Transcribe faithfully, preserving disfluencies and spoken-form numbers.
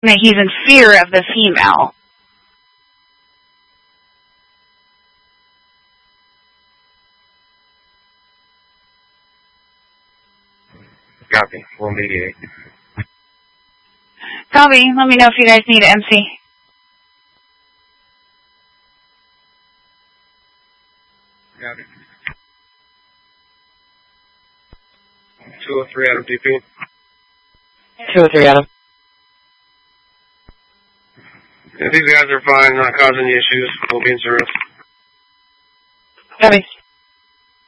that he's in fear of the female. Copy. We'll mediate. Copy. Let me know if you guys need an M C. Copy. two oh three Adam D P. two oh three Adam. If these guys are fine, not causing any issues, we'll be in service. Copy.